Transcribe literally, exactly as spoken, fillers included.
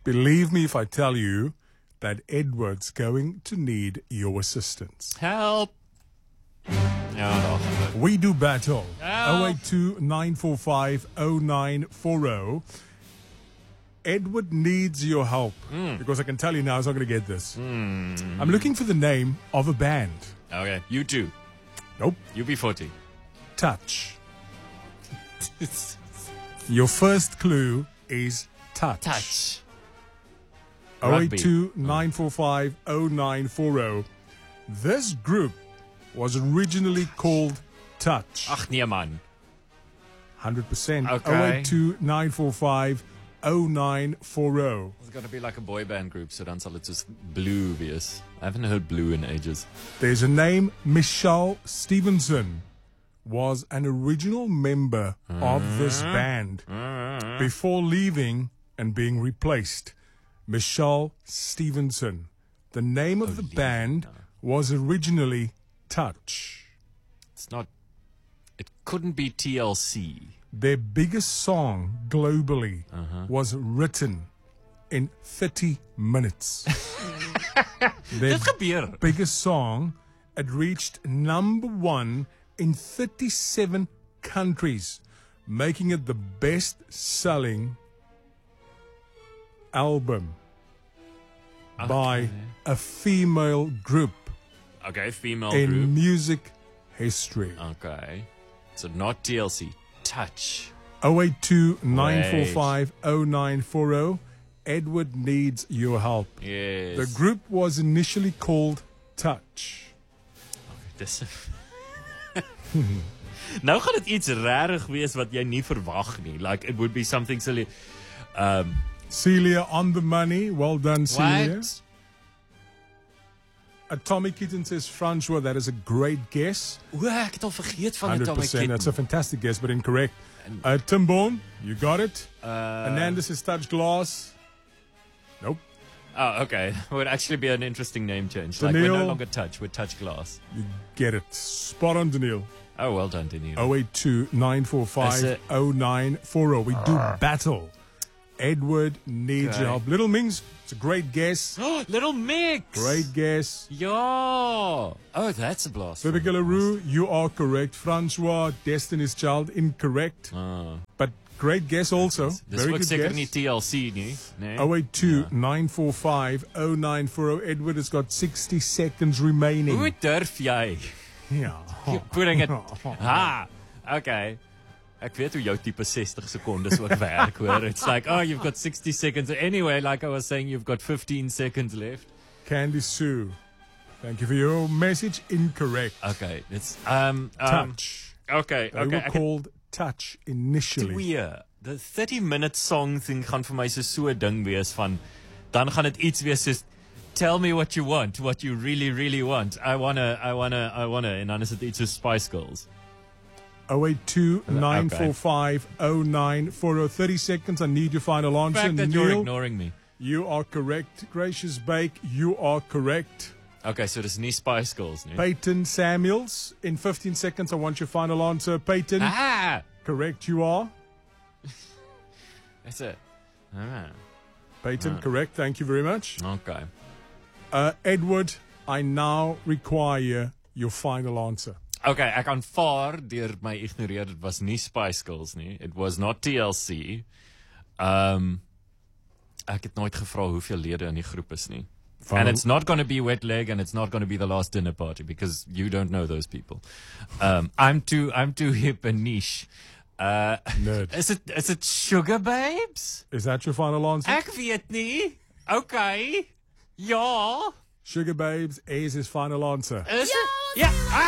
Believe me if I tell you that Edward's going to need your assistance. Help! Ja, We do battle. Help. oh eight two, nine four five, oh nine four oh. Edward needs your help because I can tell you now he's not going to get this. Mm. I'm looking for the name of a band. Okay, you two. Nope. U B forty. Touch. Your first clue is touch. Touch. oh eight Rugby. two, nine four five, oh nine four oh. This group was originally called Touch. Ach nee man. one hundred percent. Okay. oh eight two, nine four five, oh nine four oh. It's got to be like a boy band group, so dan sal dit soos Blue wees. I haven't heard Blue in ages. There's a name, Michelle Stevenson was an original member of this band before leaving and being replaced. Michelle Stevenson. The name of the band was originally Touch. It's not... It couldn't be T L C. Their biggest song globally was written in thirty minutes. Their Dit gebeur. biggest song, it reached number one in thirty-seven countries, making it the best-selling album by a female group Okay, female in group. music history. Okay. So not T L C. Touch. oh eight two, nine four five, oh nine four oh. Edward needs your help. Yes. The group was initially called Touch. Dis Nou gaan dit iets rarig wees wat jy nie verwag nie. Like it would be something silly. Um Celia on the money. Well done, Celia. what? Atomic Kitten says Francois. That is a great guess. O, ek het al vergeet van one dit hundred op my percent. That's a kitten. fantastic guess, but incorrect. Uh, Tim Bourne, you got it. Uh, Ananda says Touch Glass. Nope. Oh, okay. Would actually be an interesting name change. Like we're Daniel. no longer Touch, we're Touch Glass. You get it. Spot on, Daniil. Oh, well done, Daniel. oh eight two, nine four That's five, it. oh nine four oh. We do battle. Edward needs Okay. your help. Little Mings, it's a great guess. Little Mix. Great guess. Ja. Oh, that's a blast. Vivica LaRue, you are correct. Francois, Destiny's Child, incorrect. Ah. But great guess also. Dis Very ook good seker guess. nie T L C nie, nee. oh eight two, nine four five, oh nine four oh. Edward has got sixty seconds remaining. Hoe durf jy? Yeah. Putting it. Ha. Okay. Ek weet hoe jou tipe sixty secondes ook werk, hoor. It's like, oh, you've got sixty seconds. Anyway, like I was saying, you've got fifteen seconds left. Candy Sue, thank you for your message. Incorrect. Okay, it's um, um Touch. Okay, They okay. were called Touch initially. Twee. The thirty minute song thing gaan vir my so so 'n ding wees van dan gaan dit iets wees soos tell me what you want, what you really really want. I wanna I wanna I wanna en dan is dit iets so Spice Girls. oh eight two, nine four five, oh nine four oh. thirty seconds. I need your final The answer. fact that you're Neil, ignoring me. you are correct. Gracious Bake, you are correct. Okay, so dis nie Spice Girls nie. Peyton Samuels, in fifteen seconds, I want your final answer. Peyton, Ah! correct you are. That's it. Ah. Peyton, correct. Thank you very much. Okay. Uh, Edward, I now require your final answer. Okay, ek aanvaar deur my ignoreer dit was nie Spice Girls nie. It was not T L C. Um ek het nooit gevra hoeveel lede in die groep is nie. And it's not going to be Wet Leg and it's not going to be The Last Dinner Party because you don't know those people. Um I'm too I'm too hip and niche. Uh Nerd. Is it is it Sugar Babes? Is that your final answer? Ek weet nie. Okay. Ja. Sugar Babes is his final answer. Is it? Ja. Ah!